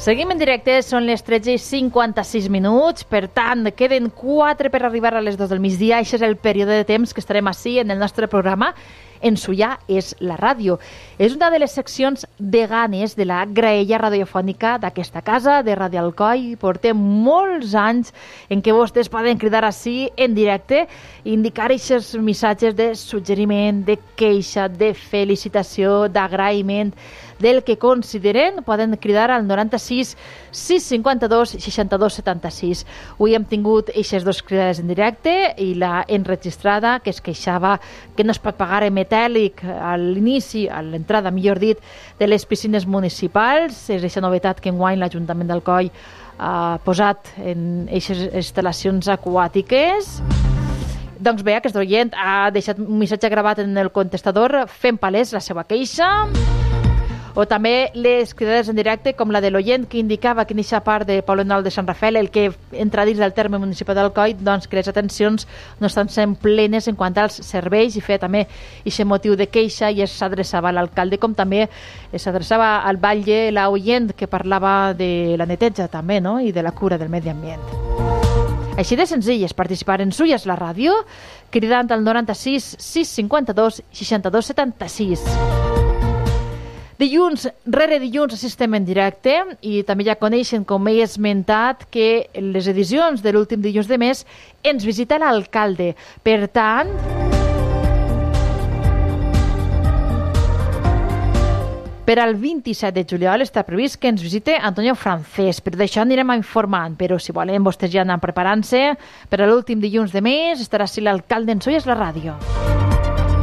Seguim en directe, són les 13:56, per tant, queden 4 per arribar a les 2 del migdia. Això és el període de temps que estarem així en el nostre programa. En Sullà és la ràdio. És una de les seccions veganes de la graella radiofònica d'aquesta casa, de Ràdio Alcoi. Portem molts anys en què vostès poden cridar així en directe i indicar aquests missatges de suggeriment, de queixa, de felicitació, d'agraïment, del que consideren. Poden cridar al 96 652 62 76. Avui hem tingut aquestes 2 cridades en directe i la enregistrada, que es queixava que no es pot pagar en metàl·lic a l'inici, a l'entrada, millor dit, de les piscines municipals. És aquesta novetat que enguany l'Ajuntament d'Alcoi ha posat en aquestes instal·lacions aquàtiques. Doncs bé, aquest oient ha deixat un missatge gravat en el contestador fent palès la seva queixa. O també les cridades en directe, com la de l'oient que indicava que en aquesta part de Poble Nou de Sant Rafael, el que entra dins del terme municipal d'Alcoi, doncs que les atencions no estan sent plenes en quant als serveis, i feia també aquest motiu de queixa i s'adreçava a l'alcalde, com també s'adreçava al batlle l'oient que parlava de la neteja també, no?, i de la cura del medi ambient. Així de senzill és participar en Sullà és la ràdio, cridant al 96 652 62 76. Dilluns rere dilluns assistem en directe i també ja coneixen, com he esmentat, que en les edicions de l'últim dilluns de mes ens visita l'alcalde. Per tant, per al 27 de juliol està previst que ens visite Antonio Francés, però d'això anirem informant, però si volen vostès ja anar preparant-se, per a l'últim dilluns de mes estarà així l'alcalde en Sullà és la ràdio.